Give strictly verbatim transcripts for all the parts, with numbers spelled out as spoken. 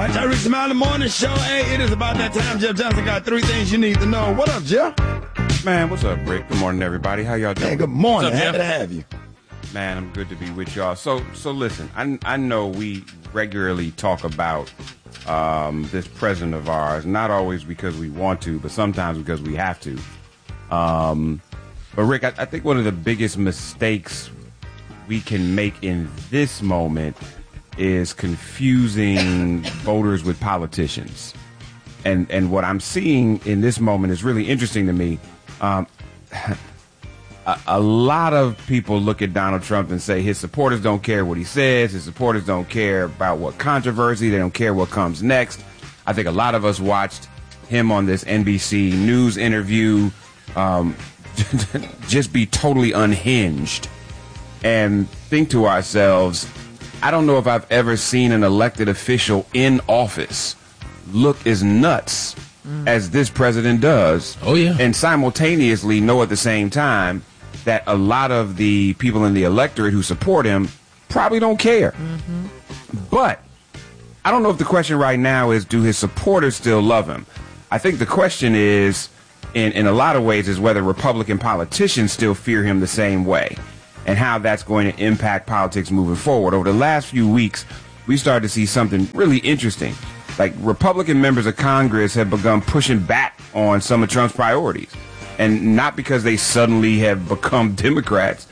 right, Tyreek Smiley Morning Show. Hey, it is about that time. Jeff Johnson got three things you need to know. What up, Jeff? Man, what's up, Rick? Good morning, everybody. How y'all doing? Hey, good morning. What's up, Happy to have you. Man, I'm good to be with y'all. So, so listen, I, I know we regularly talk about um, this president of ours, not always because we want to, but sometimes because we have to. Um, but, Rick, I, I think one of the biggest mistakes we can make in this moment is confusing voters with politicians. And and what I'm seeing in this moment is really interesting to me. Um, a, a lot of people look at Donald Trump and say his supporters don't care what he says. His supporters don't care about what controversy. They don't care what comes next. I think a lot of us watched him on this N B C News interview um, just be totally unhinged and think to ourselves, I don't know if I've ever seen an elected official in office look as nuts mm. as this president does. Oh, yeah. And simultaneously know at the same time that a lot of the people in the electorate who support him probably don't care. Mm-hmm. But I don't know if the question right now is, do his supporters still love him? I think the question is, in, in a lot of ways, is whether Republican politicians still fear him the same way, and how that's going to impact politics moving forward. Over the last few weeks, we started to see something really interesting. Like, Republican members of Congress have begun pushing back on some of Trump's priorities. And not because they suddenly have become Democrats,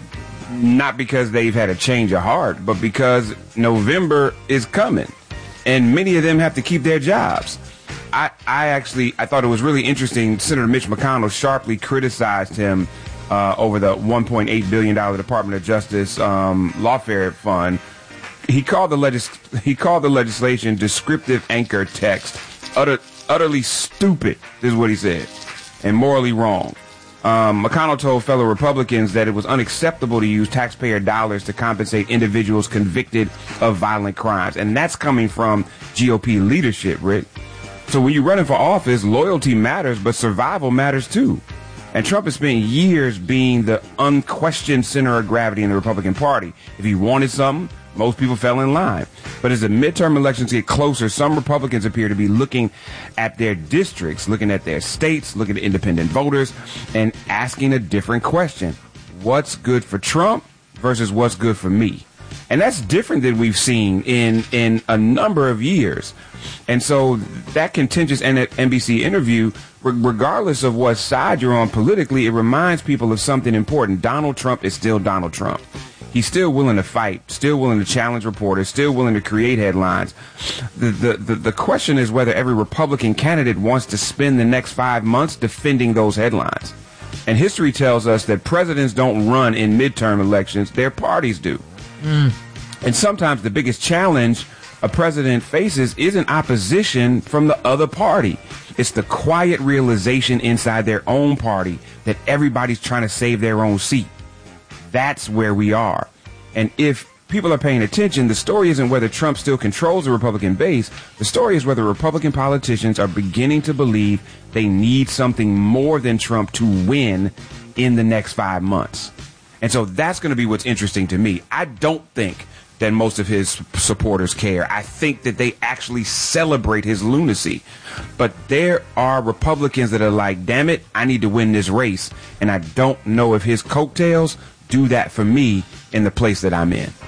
not because they've had a change of heart, but because November is coming. And many of them have to keep their jobs. I, I actually, I thought it was really interesting. Senator Mitch McConnell sharply criticized him Uh, over the one point eight billion dollars Department of Justice um, lawfare fund. He called the legis- he called the legislation descriptive anchor text, utter- utterly stupid, is what he said, and morally wrong. Um, McConnell told fellow Republicans that it was unacceptable to use taxpayer dollars to compensate individuals convicted of violent crimes. And that's coming from G O P leadership, Rick. So when you're running for office, loyalty matters, but survival matters too. And Trump has spent years being the unquestioned center of gravity in the Republican Party. If he wanted something, most people fell in line. But as the midterm elections get closer, some Republicans appear to be looking at their districts, looking at their states, looking at independent voters, and asking a different question. What's good for Trump versus what's good for me? And that's different than we've seen in, in a number of years. And so that contentious N B C interview, regardless of what side you're on politically, it reminds people of something important. Donald Trump is still Donald Trump. He's still willing to fight, still willing to challenge reporters, still willing to create headlines. The, the, the, the question is whether every Republican candidate wants to spend the next five months defending those headlines. And history tells us that presidents don't run in midterm elections, their parties do. Mm. And sometimes the biggest challenge a president faces isn't opposition from the other party. It's the quiet realization inside their own party that everybody's trying to save their own seat. That's where we are. And if people are paying attention, the story isn't whether Trump still controls the Republican base. The story is whether Republican politicians are beginning to believe they need something more than Trump to win in the next five months. And so that's going to be what's interesting to me. I don't think that most of his supporters care. I think that they actually celebrate his lunacy. But there are Republicans that are like, damn it, I need to win this race. And I don't know if his coattails do that for me in the place that I'm in.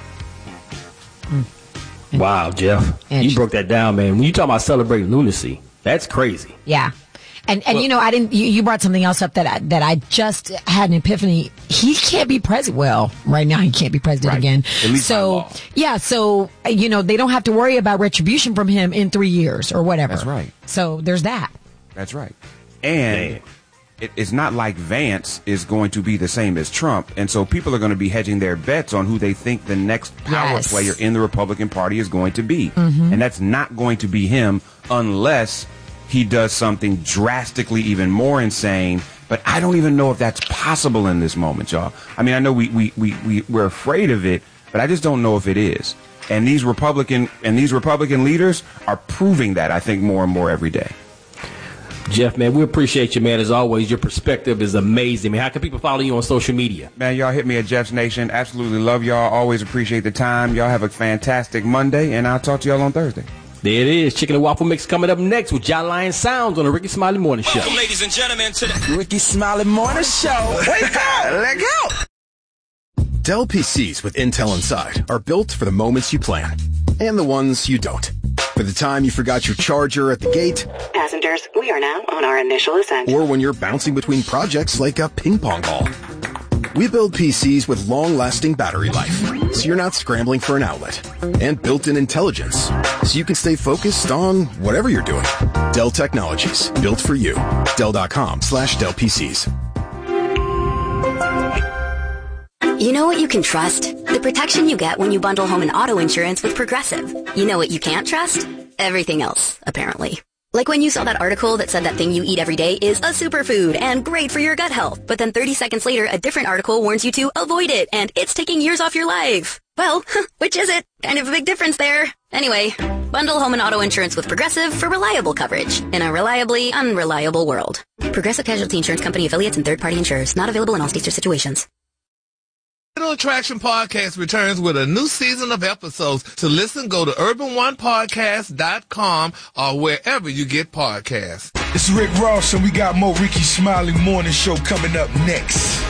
Mm. Wow, Jeff. You broke that down, man. When you talk about celebrating lunacy, that's crazy. Yeah. And, and well, you know, I didn't, you, you brought something else up that I, that I just had an epiphany. He can't be president. Well, right now he can't be president right. again. At least so, by law. yeah. So, you know, they don't have to worry about retribution from him in three years or whatever. That's right. So there's that. That's right. And it, it's not like Vance is going to be the same as Trump. And so people are going to be hedging their bets on who they think the next power yes. player in the Republican Party is going to be. Mm-hmm. And that's not going to be him unless he does something drastically even more insane. But I don't even know if that's possible in this moment, y'all. I mean, I know we, we, we, we, we're afraid of it, but I just don't know if it is. And these Republican and these Republican leaders are proving that, I think, more and more every day. Jeff, man, we appreciate you, man. As always, your perspective is amazing. Man, how can people follow you on social media? Man, y'all hit me at Jeff's Nation. Absolutely love y'all. Always appreciate the time. Y'all have a fantastic Monday, and I'll talk to y'all on Thursday. There it is. Chicken and waffle mix coming up next with John Lion Sounds on the Ricky Smiley Morning Show. Welcome, ladies and gentlemen, to the Ricky Smiley Morning Show. Wake up! Let go! Dell P Cs with Intel inside are built for the moments you plan and the ones you don't. For the time you forgot your charger at the gate. Passengers, we are now on our initial ascent. Or when you're bouncing between projects like a ping pong ball. We build P Cs with long-lasting battery life, so you're not scrambling for an outlet. And built-in intelligence, so you can stay focused on whatever you're doing. Dell Technologies, built for you. Dell.com slash Dell PCs. You know what you can trust? The protection you get when you bundle home and auto insurance with Progressive. You know what you can't trust? Everything else, apparently. Like when you saw that article that said that thing you eat every day is a superfood and great for your gut health. But then thirty seconds later, a different article warns you to avoid it and it's taking years off your life. Well, which is it? Kind of a big difference there. Anyway, bundle home and auto insurance with Progressive for reliable coverage in a reliably unreliable world. Progressive Casualty Insurance Company affiliates and third-party insurers. Not available in all states or situations. Urban Attraction Podcast returns with a new season of episodes. To listen, go to urban one podcast dot com or wherever you get podcasts. It's Rick Ross, and we got more Ricky Smiley Morning Show coming up next.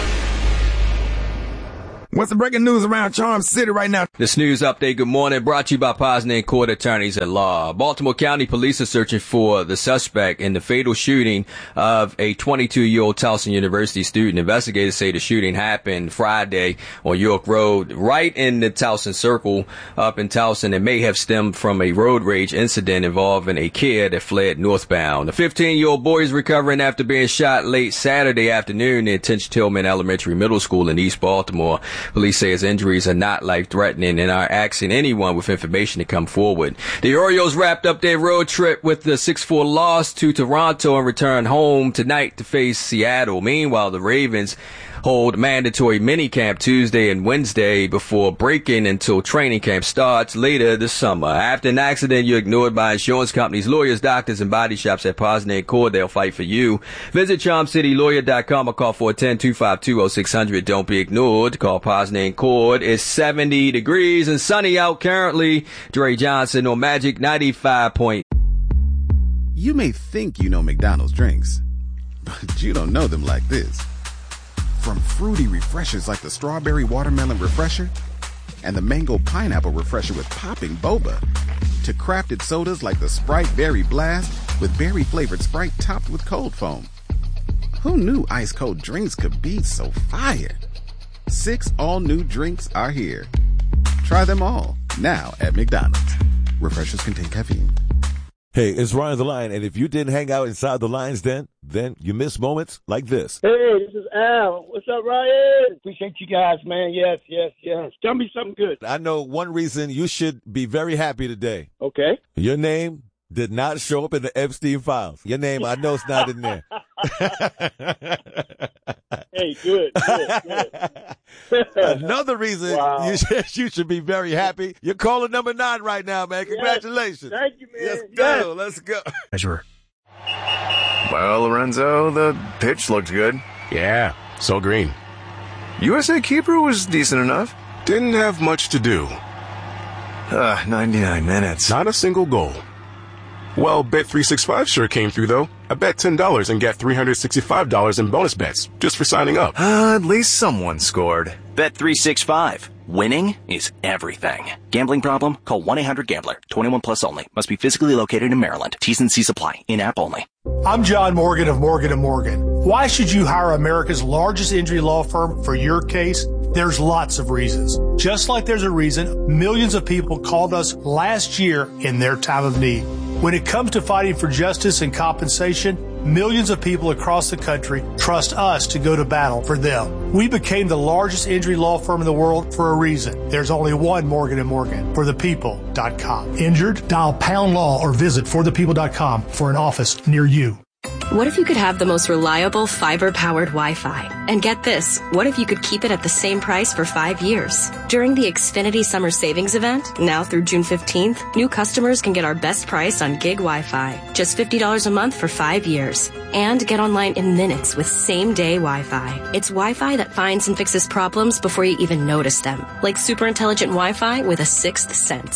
What's the breaking news around Charm City right now? This news update, good morning, brought to you by Posner Court Attorneys at Law. Baltimore County Police are searching for the suspect in the fatal shooting of a twenty-two-year-old Towson University student. Investigators say the shooting happened Friday on York Road, right in the Towson Circle up in Towson. It may have stemmed from a road rage incident involving a kid that fled northbound. The fifteen-year-old boy is recovering after being shot late Saturday afternoon at Tench Tillman Elementary Middle School in East Baltimore. Police say his injuries are not life-threatening and are asking anyone with information to come forward. The Orioles wrapped up their road trip with the six four loss to Toronto and return home tonight to face Seattle. Meanwhile, the Ravens hold mandatory minicamp Tuesday and Wednesday before breaking until training camp starts later this summer. After an accident you're ignored by insurance companies, lawyers, doctors, and body shops at Posner and Cord, they'll fight for you. Visit charm city lawyer dot com or call four one zero, two five two, zero six zero zero. Don't be ignored. Call Posner and Cord. It's seventy degrees and sunny out currently. Dre Johnson on Magic ninety-five point. You may think you know McDonald's drinks, but you don't know them like this. From fruity refreshers like the Strawberry Watermelon Refresher and the Mango Pineapple Refresher with popping boba, to crafted sodas like the Sprite Berry Blast with berry-flavored Sprite topped with cold foam. Who knew ice-cold drinks could be so fire? Six all-new drinks are here. Try them all, now at McDonald's. Refreshers contain caffeine. Hey, it's Ryan the Lion, and if you didn't hang out inside the Lion's Den, then you miss moments like this. Hey, this is Al. What's up, Ryan? Appreciate you guys, man. Yes, yes, yes. Tell me something good. I know one reason you should be very happy today. Okay. Your name did not show up in the Epstein files. Your name, I know it's not in there. Hey, good, good, good. Another reason Wow. you, should, you should be very happy. You're calling number nine right now, man. Congratulations. Yes. Thank you, man. Let's Yes. go. Let's go. Measure. Well, Lorenzo, the pitch looked good. Yeah, so green. U S A keeper was decent enough. Didn't have much to do. Uh, ninety-nine minutes. Not a single goal. Well, Bet three sixty-five sure came through, though. I bet ten dollars and got three hundred sixty-five dollars in bonus bets just for signing up. Uh, at least someone scored. Bet three sixty-five. Winning is everything. Gambling problem? Call one eight hundred gambler. twenty-one plus only. Must be physically located in Maryland. T's and C's apply. In-app only. I'm John Morgan of Morgan and Morgan. Why should you hire America's largest injury law firm for your case? There's lots of reasons. Just like there's a reason millions of people called us last year in their time of need. When it comes to fighting for justice and compensation, millions of people across the country trust us to go to battle for them. We became the largest injury law firm in the world for a reason. There's only one Morgan and Morgan, for the people dot com. Injured? Dial pound law or visit for the people dot com for an office near you. What if you could have the most reliable fiber-powered Wi-Fi? And get this, what if you could keep it at the same price for five years? During the Xfinity Summer Savings Event, now through June fifteenth, new customers can get our best price on gig Wi-Fi. Just fifty dollars a month for five years. And get online in minutes with same-day Wi-Fi. It's Wi-Fi that finds and fixes problems before you even notice them. Like super intelligent Wi-Fi with a sixth sense.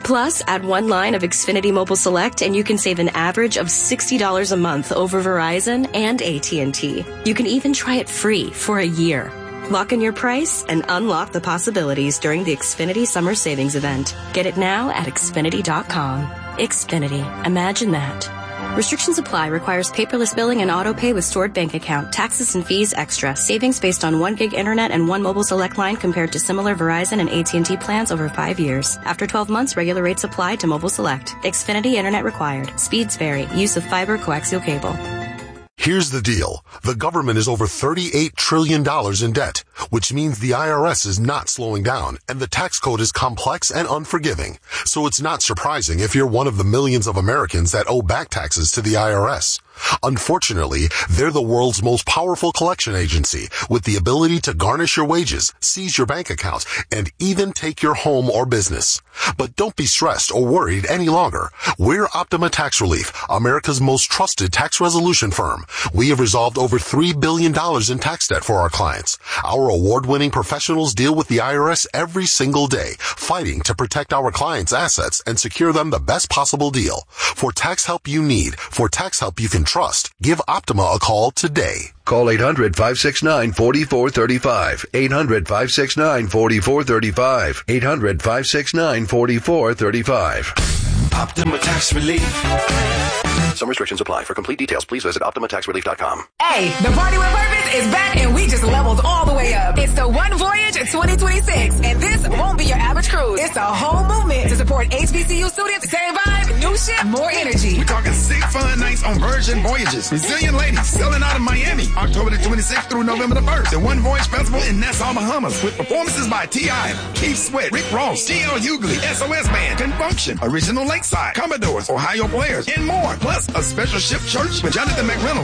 Plus, add one line of Xfinity Mobile Select and you can save an average of sixty dollars a month over Verizon and A T and T. You can even try it free for a year. Lock in your price and unlock the possibilities during the Xfinity Summer Savings Event. Get it now at Xfinity dot com. Xfinity. Imagine that. Restrictions apply. Requires paperless billing and auto pay with stored bank account. Taxes and fees extra. Savings based on one gig internet and one mobile select line compared to similar Verizon and A T and T plans over five years. After twelve months, regular rates apply to mobile select. Xfinity internet required. Speeds vary. Use of fiber coaxial cable. Here's the deal. The government is over thirty-eight trillion dollars in debt, which means the I R S is not slowing down, and the tax code is complex and unforgiving. So it's not surprising if you're one of the millions of Americans that owe back taxes to the I R S. Unfortunately, they're the world's most powerful collection agency with the ability to garnish your wages, seize your bank accounts, and even take your home or business. But don't be stressed or worried any longer. We're Optima Tax Relief, America's most trusted tax resolution firm. We have resolved over three billion dollars in tax debt for our clients. Our award-winning professionals deal with the I R S every single day, fighting to protect our clients' assets and secure them the best possible deal. For tax help you need, for tax help you can trust, give Optima a call today. Call eight hundred, five six nine, four four three five. eight hundred, five six nine, four four three five. eight hundred, five six nine, four four three five. Optima Tax Relief. Some restrictions apply. For complete details, please visit Optima Tax Relief dot com. Hey, the Party with Purpose is back and we just leveled all the way up. It's the One Voyage twenty twenty-six, and this won't be your average cruise. It's a whole movement to support H B C U students. Same vibe, new ship, more energy. We're talking six fun nights on Virgin Voyages. Resilient ladies selling out of Miami, October the twenty-sixth through November the first. The One Voyage Festival in Nassau, Bahamas, with performances by T I, Keith Sweat, Rick Ross, G L Hughley, S O S Band, Confunction, Original Lakeside, Commodores, Ohio Players, and more. Plus, a special ship church with Jonathan McReynolds